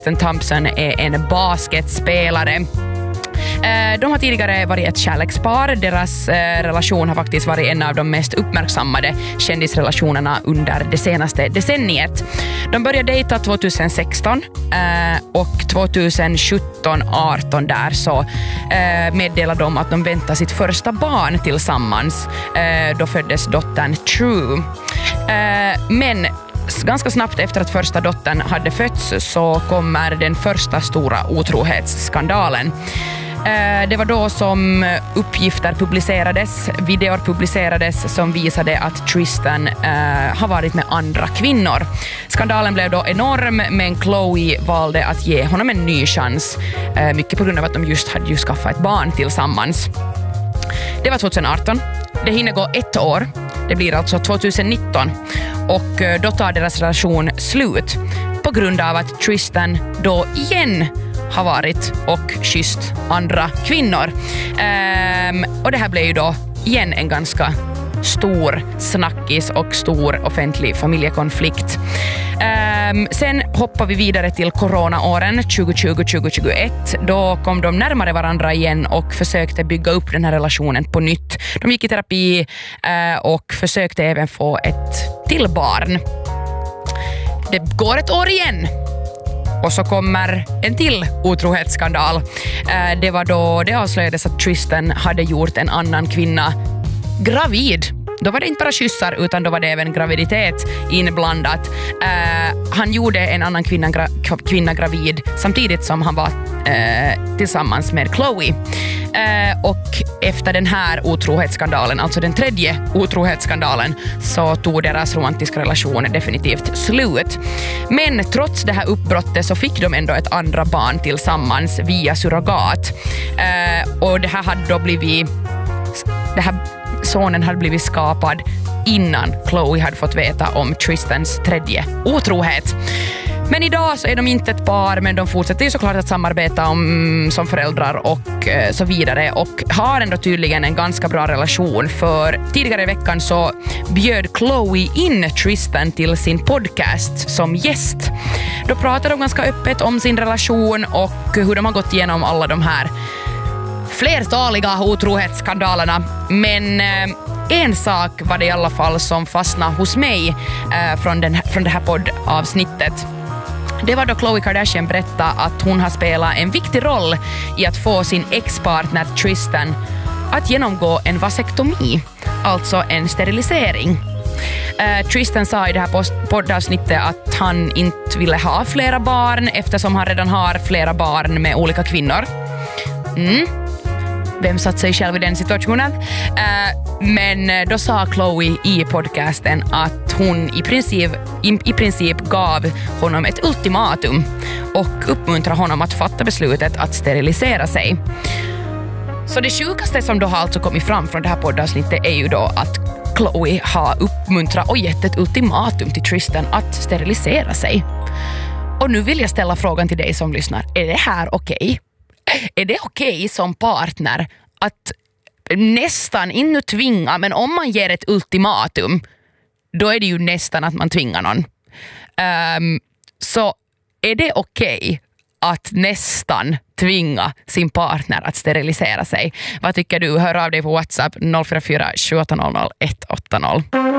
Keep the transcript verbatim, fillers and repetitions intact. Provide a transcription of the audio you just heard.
Tristan Thompson är en basketspelare. De har tidigare varit ett kärlekspar. Deras relation har faktiskt varit en av de mest uppmärksammade kändisrelationerna under det senaste decenniet. De började dejta tjugohundrasexton och tjugosjutton arton där så meddelade de att de väntar sitt första barn tillsammans. Då föddes dottern True. Men ganska snabbt efter att första dottern hade fötts så kommer den första stora otrohetsskandalen. Det var då som uppgifter publicerades, videor publicerades som visade att Tristan eh, har varit med andra kvinnor. Skandalen blev då enorm, men Khloe valde att ge honom en ny chans. Eh, mycket på grund av att de just hade ju skaffat ett barn tillsammans. Det var tjugoarton. Det hinner gå ett år. Det blir alltså tjugonitton. Och eh, då tar deras relation slut på grund av att Tristan då igen har varit och kysst andra kvinnor. Ehm, och det här blev ju då igen en ganska stor snackis och stor offentlig familjekonflikt. Ehm, sen hoppar vi vidare till coronaåren tjugotjugo till tjugohundratjugoett. Då kom de närmare varandra igen och försökte bygga upp den här relationen på nytt. De gick i terapi eh, och försökte även få ett till barn. Det går ett år igen. Och så kommer en till otrohetsskandal. Det var då det avslöjades att Tristan hade gjort en annan kvinna gravid. Då var det inte bara kyssar utan då var det även graviditet inblandat. Uh, han gjorde en annan kvinna, gra- kvinna gravid samtidigt som han var uh, tillsammans med Khloe. Uh, och efter den här otrohetsskandalen, alltså den tredje otrohetsskandalen, så tog deras romantiska relation definitivt slut. Men trots det här uppbrottet så fick de ändå ett andra barn tillsammans via surrogat. Uh, och det här hade då blivit... Det här sonen hade blivit skapad innan Khloe hade fått veta om Tristans tredje otrohet. Men idag så är de inte ett par, men de fortsätter ju såklart att samarbeta om, som föräldrar och eh, så vidare, och har ändå tydligen en ganska bra relation, för tidigare i veckan så bjöd Khloe in Tristan till sin podcast som gäst. Då pratade de ganska öppet om sin relation och hur de har gått igenom alla de här flertaliga otrohetsskandalerna, men eh, en sak var det i alla fall som fastnade hos mig eh, från, den, från det här poddavsnittet. Det var då Khloe Kardashian berättade att hon har spelat en viktig roll i att få sin ex-partner Tristan att genomgå en vasektomi, alltså en sterilisering. Uh, Tristan sa i det här poddavsnittet att han inte ville ha flera barn eftersom han redan har flera barn med olika kvinnor. Mm. Vem satt sig själv i den situationen? Uh, men då sa Khloe i podcasten att hon i princip, i, i princip gav honom ett ultimatum och uppmuntrade honom att fatta beslutet att sterilisera sig. Så det sjukaste som då har alltså kommit fram från det här poddavsnittet är ju då att Khloe har uppmuntrat och gett ett ultimatum till Tristan att sterilisera sig. Och nu vill jag ställa frågan till dig som lyssnar. Är det här okej? Okay? Är det okej okay som partner att nästan inte tvinga, men om man ger ett ultimatum, då är det ju nästan att man tvingar någon. Um, så är det okej okay att nästan tvinga sin partner att sterilisera sig? Vad tycker du? Hör av dig på WhatsApp noll fyra fyra sju åtta noll noll ett åtta noll.